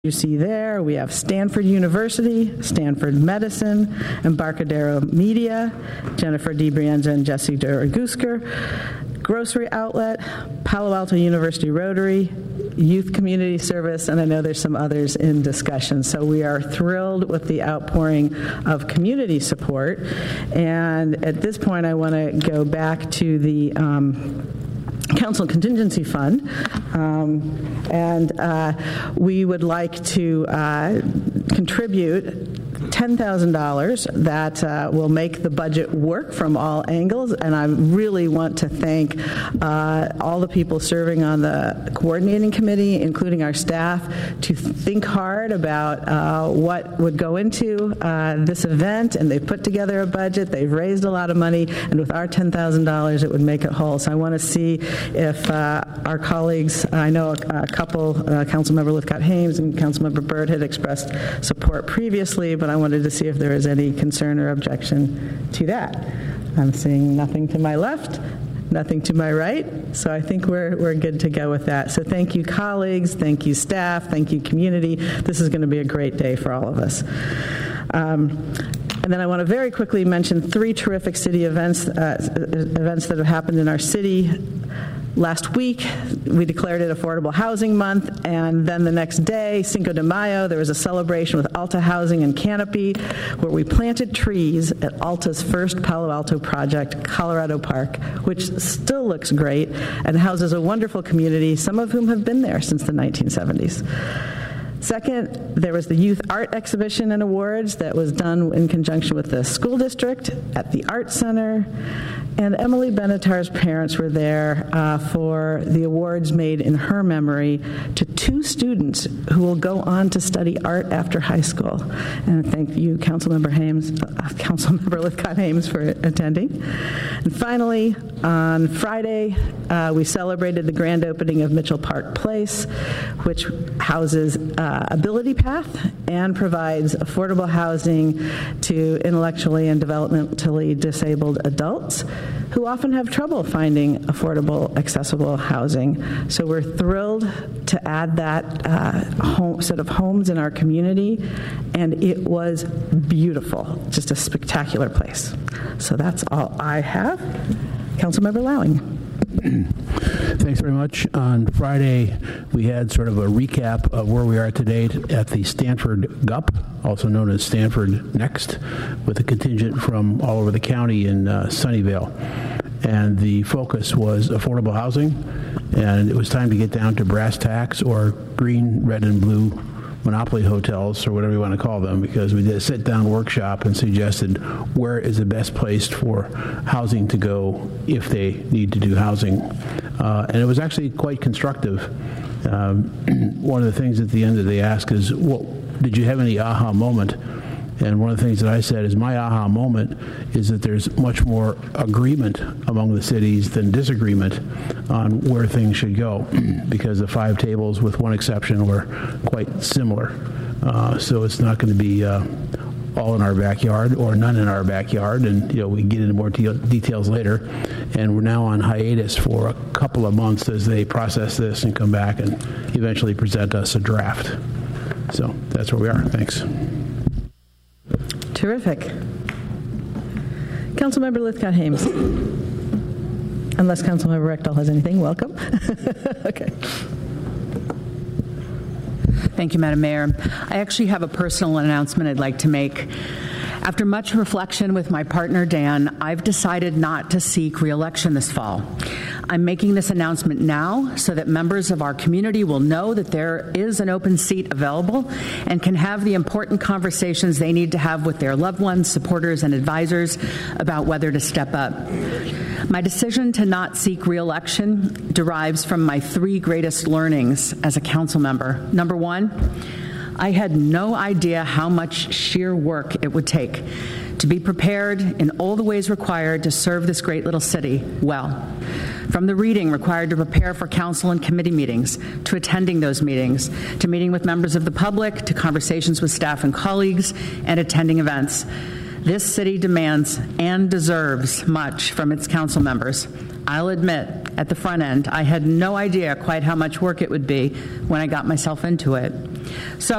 You see there, we have Stanford University, Stanford Medicine, Embarcadero Media, Jennifer DiBrienza and Jesse Duragusker, Grocery Outlet, Palo Alto University Rotary, Youth Community Service, and I know there's some others in discussion. So we are thrilled with the outpouring of community support. And at this point, I want to go back to the Council Contingency Fund, and we would like to contribute $10,000 that will make the budget work from all angles, and I really want to thank all the people serving on the coordinating committee, including our staff, to think hard about what would go into this event, and they've put together a budget, they've raised a lot of money, and with our $10,000 it would make it whole. So I want to see if our colleagues, I know a couple, Councilmember Lithcott-Hames and Councilmember Byrd had expressed support previously, but I wanted to see if there was any concern or objection to that. I'm seeing nothing to my left, nothing to my right, so I think we're good to go with that. So thank you, colleagues, thank you, staff, thank you, community. This is going to be a great day for all of us. And then I want to very quickly mention 3 terrific city events that have happened in our city. Last week, we declared it Affordable Housing Month, and then the next day, Cinco de Mayo, there was a celebration with Alta Housing and Canopy, where we planted trees at Alta's first Palo Alto project, Colorado Park, which still looks great and houses a wonderful community, some of whom have been there since the 1970s. Second, there was the Youth Art Exhibition and Awards that was done in conjunction with the school district at the Art Center. And Emily Benatar's parents were there for the awards made in her memory to 2 students who will go on to study art after high school. And thank you, Councilmember Lithcott-Hames for attending. And finally, on Friday, we celebrated the grand opening of Mitchell Park Place, which houses Ability Path and provides affordable housing to intellectually and developmentally disabled adults who often have trouble finding affordable, accessible housing. So we're thrilled to add that set of homes in our community, and it was beautiful, just a spectacular place. So that's all I have. Councilmember Lowing. Thanks very much. On Friday, we had sort of a recap of where we are today at the Stanford GUP, also known as Stanford Next, with a contingent from all over the county in Sunnyvale. And the focus was affordable housing, and it was time to get down to brass tacks, or green, red, and blue monopoly hotels, or whatever you want to call them, because we did a sit-down workshop and suggested where is the best place for housing to go if they need to do housing. And it was actually quite constructive. One of the things at the end that they ask is, well, did you have any aha moment? And one of the things that I said is my aha moment is that there's much more agreement among the cities than disagreement on where things should go, because the 5 tables, with one exception, were quite similar. So it's not going to be all in our backyard or none in our backyard, and we can get into more details later. And we're now on hiatus for a couple of months as they process this and come back and eventually present us a draft. So that's where we are. Thanks. Terrific. Councilmember Lithcott-Hames. Unless Councilmember Rectal has anything, welcome. Okay. Thank you, Madam Mayor. I actually have a personal announcement I'd like to make. After much reflection with my partner, Dan, I've decided not to seek re-election this fall. I'm making this announcement now so that members of our community will know that there is an open seat available and can have the important conversations they need to have with their loved ones, supporters, and advisors about whether to step up. My decision to not seek re-election derives from my 3 greatest learnings as a council member. Number 1, I had no idea how much sheer work it would take to be prepared in all the ways required to serve this great little city well. From the reading required to prepare for council and committee meetings, to attending those meetings, to meeting with members of the public, to conversations with staff and colleagues, and attending events. This city demands and deserves much from its council members. I'll admit, at the front end, I had no idea quite how much work it would be when I got myself into it. So